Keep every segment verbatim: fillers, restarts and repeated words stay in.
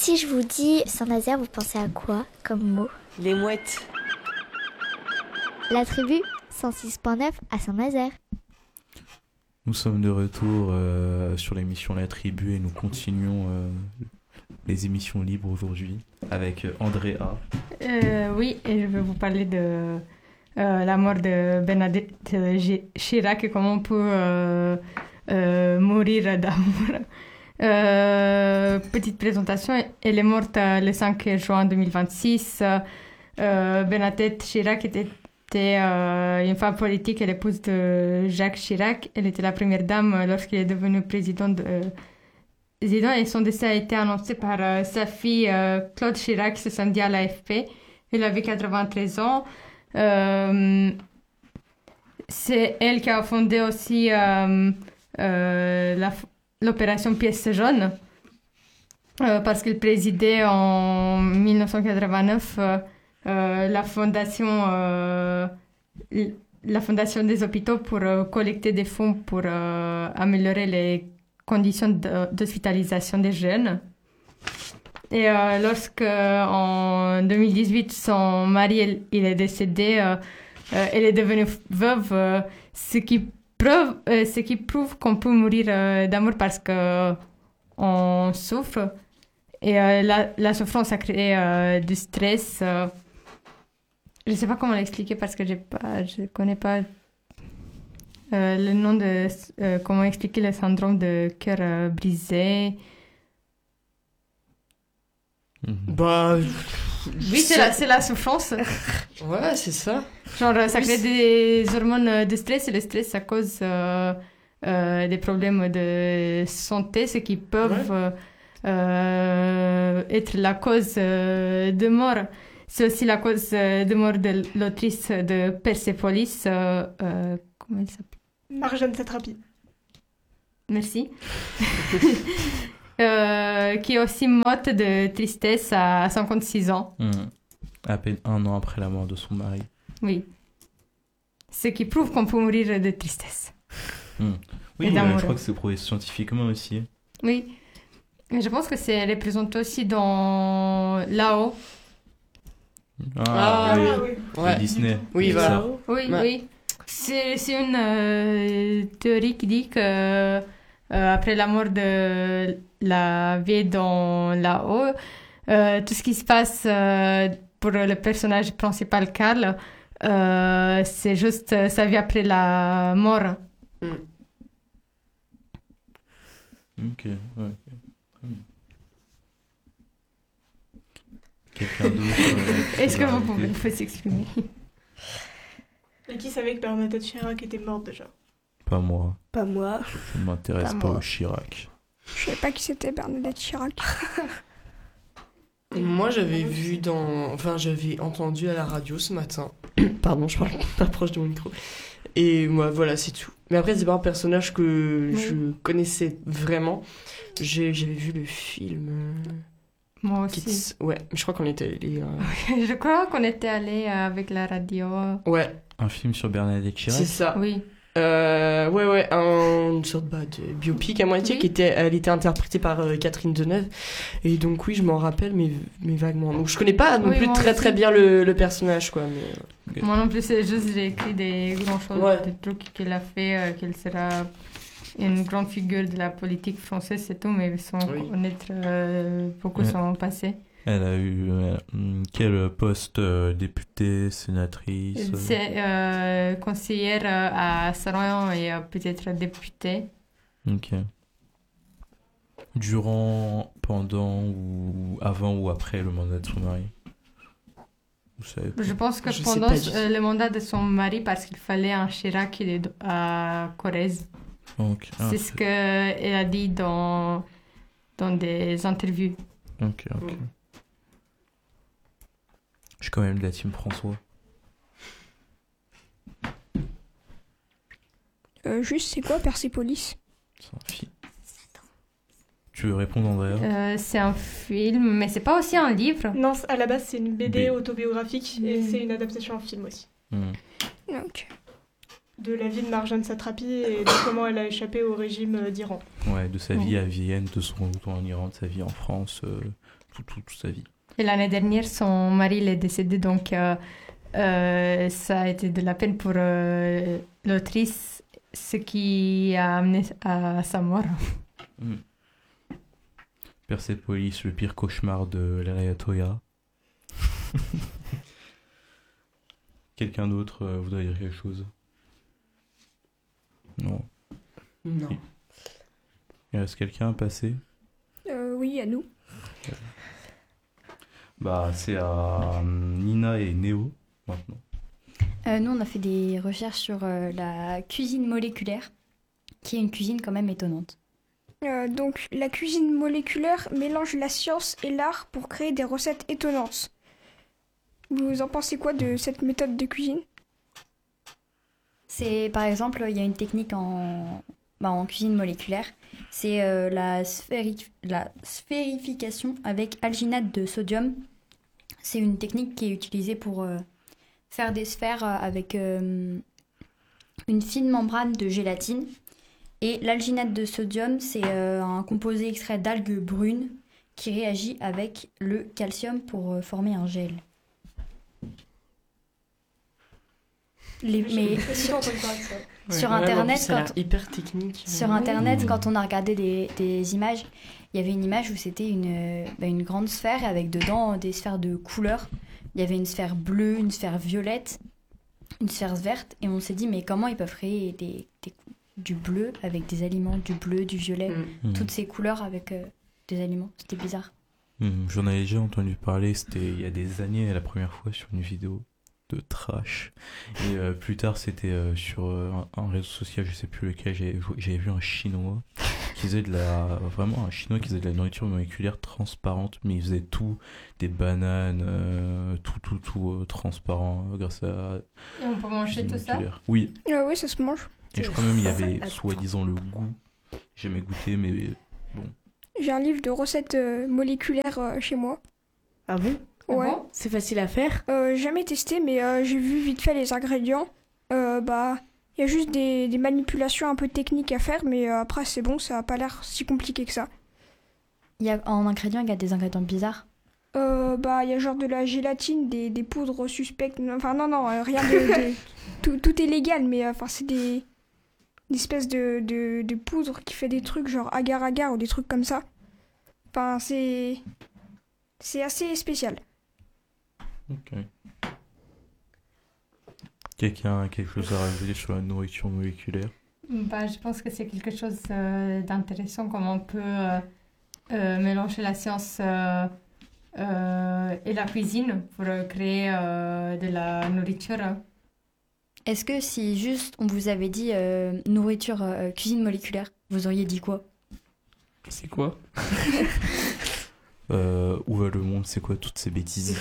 Si je vous dis Saint-Nazaire, vous pensez à quoi comme mot? Les mouettes. La tribu cent six point neuf à Saint-Nazaire. Nous sommes de retour euh, sur l'émission La Tribu et nous continuons euh, les émissions libres aujourd'hui avec Andrea. Euh, oui, et je vais vous parler de euh, la mort de Bernadette Chirac et comment on peut euh, euh, mourir d'amour. Euh, petite présentation, elle est morte le cinq juin deux mille vingt-six. Euh, Bernadette Chirac était C'était euh, une femme politique et l'épouse de Jacques Chirac. Elle était la première dame lorsqu'il est devenu président, de, euh, président et son décès a été annoncé par euh, sa fille euh, Claude Chirac ce samedi à l'A F P. Elle avait quatre-vingt-treize ans. Euh, c'est elle qui a fondé aussi euh, euh, la, l'opération Pièce jaune euh, parce qu'elle présidait en dix-neuf cent quatre-vingt-neuf euh, Euh, la fondation euh, la fondation des hôpitaux pour euh, collecter des fonds pour euh, améliorer les conditions de, d'hospitalisation des jeunes. Et euh, lorsque en deux mille dix-huit son mari il, il est décédé, euh, euh, elle est devenue veuve, euh, ce qui prouve euh, ce qui prouve qu'on peut mourir euh, d'amour parce que on souffre. Et euh, la, la souffrance a créé euh, du stress. Euh, Je ne sais pas comment l'expliquer parce que j'ai pas, je ne connais pas euh, le nom de... Euh, comment expliquer le syndrome de cœur euh, brisé. Mm-hmm. Bah... Oui, c'est la, c'est la souffrance. Ouais, c'est ça. Genre, ça Oui, crée c'est... des hormones de stress et le stress, ça cause euh, euh, des problèmes de santé, ce qui peuvent ouais. euh, être la cause euh, de mort. C'est aussi la cause de mort de l'autrice de Persepolis. Euh, euh, comment elle s'appelle? Marjane Satrapi. Merci. euh, qui est aussi morte de tristesse à cinquante-six ans. Mmh. À peine un an après la mort de son mari. Oui. Ce qui prouve qu'on peut mourir de tristesse. Mmh. Oui, euh, je crois que c'est prouvé scientifiquement aussi. Oui. Et je pense que c'est représenté aussi dans Là-haut. Ah, ah oui, oui. Ouais. Disney. Oui, voilà. Oui, ouais. oui. C'est, c'est une euh, théorie qui dit que euh, après la mort de la vieille dans là-haut, euh, tout ce qui se passe euh, pour le personnage principal Karl, euh, c'est juste euh, sa vie après la mort. Mm. Ok, ouais. Mm. Quelqu'un d'autre euh, Est-ce que vous pouvez, pouvez s'exprimer? Et qui savait que Bernadette Chirac était morte déjà? Pas moi. Pas moi. Je ne m'intéresse pas, pas moi. au Chirac. Je savais pas qui c'était Bernadette Chirac. Moi, j'avais vu dans... Enfin, j'avais entendu à la radio ce matin. Pardon, je parle pas proche de mon micro. Et moi, voilà, c'est tout. Mais après, c'est pas un personnage que oui. je connaissais vraiment. J'ai, j'avais vu le film... Moi aussi. Kids. Ouais, je crois qu'on était allés... Euh... je crois qu'on était allés avec la radio. Ouais. Un film sur Bernadette Chirac? C'est ça. Oui. Euh, ouais, ouais, un, une sorte bah, de biopic à moitié, oui. qui était, elle était interprétée par euh, Catherine Deneuve. Et donc, oui, je m'en rappelle, mais, mais vaguement. Donc, je connais pas non oui, plus très aussi. très bien le, le personnage, quoi. Mais... Okay. Moi non plus, c'est juste, j'ai écrit des grandes choses, ouais. des trucs qu'elle a fait, euh, qu'elle sera une grande figure de la politique française, c'est tout, mais sans oui. connaître euh, beaucoup ouais. son passé. Elle a eu euh, quel poste euh, députée, sénatrice? C'est euh, conseillère euh, à Saran et euh, peut-être députée. Ok. Durant, pendant ou avant ou après le mandat de son mari? Vous savez pas. Je pense que Je pendant euh, le mandat de son mari, parce qu'il fallait un Chirac à Corrèze. Okay. Ah, c'est, c'est ce qu'elle a dit dans, dans des interviews. Ok, ok. Mm. Je suis quand même de la team François. Euh, juste, c'est quoi Persepolis? C'est un film. Tu veux répondre, Andrea? euh, C'est un film, mais c'est pas aussi un livre. Non, à la base, c'est une B D B... autobiographique mmh. et c'est une adaptation en film aussi. Mmh. Ok. De la vie de Marjane Satrapi et de comment elle a échappé au régime d'Iran. Ouais, de sa vie mmh. à Vienne, de son retour en Iran, de sa vie en France, euh, tout, tout, toute sa vie. Et l'année dernière, son mari il est décédé, donc euh, euh, ça a été de la peine pour euh, l'autrice, ce qui a amené à sa mort. Mm. Persépolis, le pire cauchemar de Leria Toya. Quelqu'un d'autre euh, voudrait dire quelque chose? Non. Non. Il reste quelqu'un à passer? Euh, oui, à nous. Bah, c'est à Nina et Néo maintenant. Euh, nous, on a fait des recherches sur euh, la cuisine moléculaire, qui est une cuisine quand même étonnante. Euh, donc, la cuisine moléculaire mélange la science et l'art pour créer des recettes étonnantes. Vous en pensez quoi de cette méthode de cuisine? C'est, par exemple, il y a une technique en, bah, en cuisine moléculaire, c'est euh, la, sphéri- la sphérification avec alginate de sodium. C'est une technique qui est utilisée pour euh, faire des sphères avec euh, une fine membrane de gélatine. Et l'alginate de sodium, c'est euh, un composé extrait d'algues brunes qui réagit avec le calcium pour euh, former un gel. Les, mais sur, sur Ouais, Internet, ça a l'air quand, hyper technique. sur Internet, quand on a regardé des, des images, il y avait une image où c'était une, bah, une grande sphère avec dedans des sphères de couleurs. Il y avait une sphère bleue, une sphère violette, une sphère verte. Et on s'est dit, mais comment ils peuvent créer des, des, du bleu avec des aliments, du bleu, du violet, Mm. toutes ces couleurs avec euh, des aliments. C'était bizarre. Hmm, J'en avais déjà entendu parler, c'était il y a des années, la première fois sur une vidéo de trash. Et euh, plus tard, c'était euh, sur euh, un, un réseau social, je sais plus lequel, j'avais j'avais vu un chinois qui faisait de la. Vraiment, un chinois qui faisait de la nourriture moléculaire transparente, mais il faisait tout, des bananes, euh, tout, tout, tout euh, transparent euh, grâce à. Et on peut manger cuisine tout ça? moléculaire. Oui, Euh, oui, ça se mange. et je crois même il y avait soi-disant le goût. J'ai jamais goûté, mais bon. J'ai un livre de recettes euh, moléculaires euh, chez moi. Ah bon? Ouais. bon C'est facile à faire? Euh, jamais testé, mais euh, j'ai vu vite fait les ingrédients. Euh, bah, il y a juste des, des manipulations un peu techniques à faire, mais euh, après c'est bon, ça a pas l'air si compliqué que ça. Il y a, en ingrédients, il y a des ingrédients bizarres. Euh, bah, il y a genre de la gélatine, des, des poudres suspectes. Enfin, non, non, euh, rien de. de- tout, tout est légal, mais euh, enfin, c'est des. Une espèce de, de, de poudre qui fait des trucs genre agar-agar ou des trucs comme ça. Enfin, c'est. C'est assez spécial. Ok. Quelqu'un a quelque chose à rajouter sur la nourriture moléculaire? Bah, je pense que c'est quelque chose euh, d'intéressant, comment on peut euh, euh, mélanger la science euh, euh, et la cuisine pour euh, créer euh, de la nourriture. Est-ce que si juste on vous avait dit euh, nourriture, euh, cuisine moléculaire, vous auriez dit quoi? C'est quoi? Euh, où va le monde? C'est quoi toutes ces bêtises?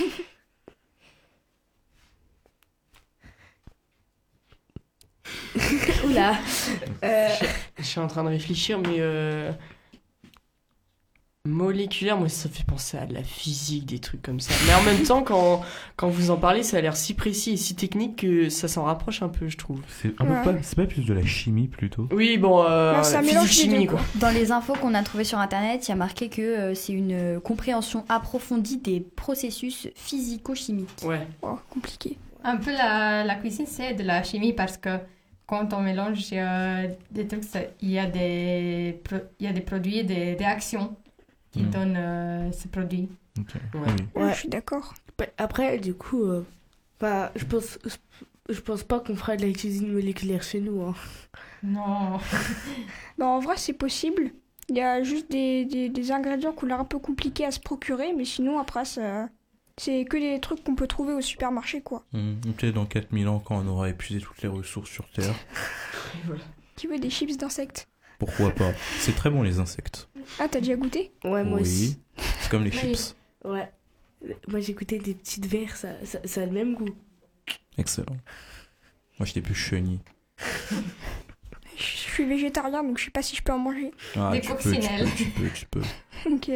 Oula. Euh, Je suis en train de réfléchir, mais euh, moléculaire, moi ça fait penser à de la physique, des trucs comme ça. Mais en même temps, quand, quand vous en parlez, ça a l'air si précis et si technique que ça s'en rapproche un peu, je trouve. C'est un peu Ouais. pas, c'est pas plus de la chimie plutôt? Oui, bon, euh, Non, ça mélange les physique-chimie, deux, quoi. Dans les infos qu'on a trouvées sur Internet, il y a marqué que euh, c'est une euh, compréhension approfondie des processus physico-chimiques. Ouais. Oh, compliqué. Un peu la, la cuisine, c'est de la chimie parce que quand on mélange euh, des trucs, ça- il y a des, pro- il y a des produits, des réactions qui Mm. donnent euh, ces produits. Ok. Ouais. Oui. Ouais, Ouais. je suis d'accord. bah, après, du coup, euh, bah, je pense, je pense pas qu'on fera de la cuisine moléculaire chez nous. Hein. Non. Non, en vrai, c'est possible. Il y a juste des, des, des ingrédients qu'on a un peu compliqués à se procurer, mais sinon, après, ça, c'est que des trucs qu'on peut trouver au supermarché, quoi. Mmh. Peut-être dans quatre mille ans, quand on aura épuisé toutes les ressources sur Terre. Qui veut des chips d'insectes? Pourquoi pas? C'est très bon les insectes. Ah, t'as déjà goûté? Ouais, moi Oui. aussi. C'est comme les Oui. chips. Ouais. Moi, j'ai goûté des petites verres, ça, ça, ça a le même goût. Excellent. Moi j'étais plus chenille. Je suis végétarien, donc je sais pas si je peux en manger. Ah, Des tu peux, tu peux, coccinelles. tu peux, tu peux. Ok.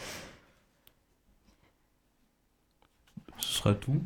Ce sera tout.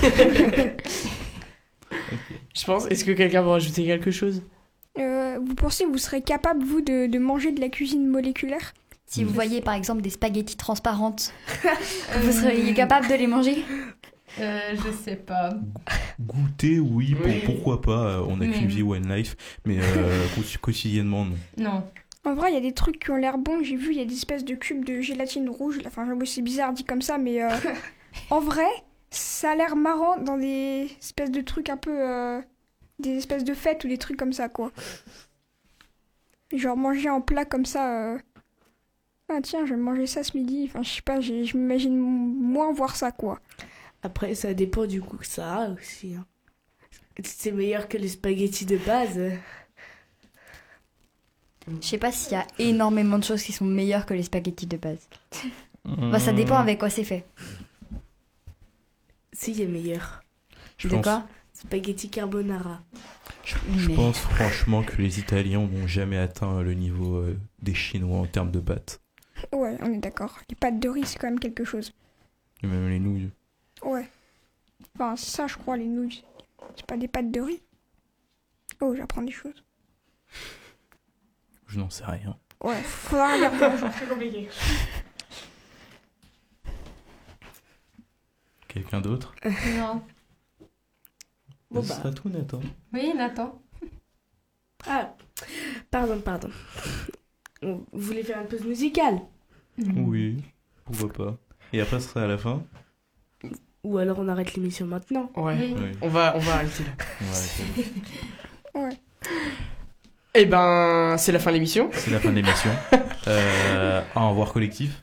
Je pense, est-ce que quelqu'un va rajouter quelque chose? Euh, vous pensez que vous serez capable, vous, de, de manger de la cuisine moléculaire? Si vous voyez par exemple des spaghettis transparentes, vous seriez capable de les manger? Euh, je sais pas. Goûter, oui, pour- Oui. pourquoi pas. euh, On a Oui. qu'une vie, one life. Mais euh, quotidi- quotidiennement, non. Non. En vrai, il y a des trucs qui ont l'air bons. J'ai vu, il y a des espèces de cubes de gélatine rouge. là. Enfin, j'avoue, c'est bizarre dit comme ça, mais euh, en vrai, ça a l'air marrant dans des espèces de trucs un peu. euh, des espèces de fêtes ou des trucs comme ça, quoi. Genre manger en plat comme ça. euh, Ah, tiens, je vais manger ça ce midi. Enfin, je sais pas, j'ai- je m'imagine moins voir ça, quoi. Après, ça dépend du goût que ça a aussi. Hein. Si c'est meilleur que les spaghettis de base. euh, Je sais pas s'il y a énormément de choses qui sont meilleures que les spaghettis de base. Bah, ça dépend avec quoi c'est fait. Si, il est meilleur. Je De pense, quoi? Spaghetti carbonara. je, je Mais- pense franchement que les Italiens n'ont jamais atteint le niveau euh, des Chinois en termes de pâtes. Ouais, on est d'accord. Les pâtes de riz, c'est quand même quelque chose. Et même les nouilles. Ouais. Enfin, ça, je crois, les nouilles. C'est pas des pâtes de riz. Oh, j'apprends des choses. Je n'en sais rien. Ouais, faudra regarder un jour. Quelqu'un d'autre? Non. Bon, Ce bah. sera tout, Nathan. Oui, Nathan. Ah, pardon, pardon. Vous voulez faire une pause musicale? Oui, pourquoi pas. Et après, ce sera à la fin? Ou alors on arrête l'émission maintenant? Ouais. Oui. Oui. On va, on va arrêter là. Ouais, c'est- Ouais. Eh ben, c'est la fin de l'émission. c'est la fin de l'émission. Euh, au revoir collectif.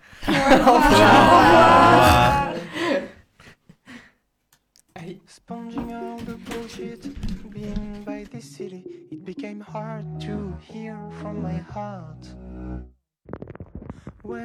Allez. Sponging all the bullshit being by this city, it became hard to hear from my heart.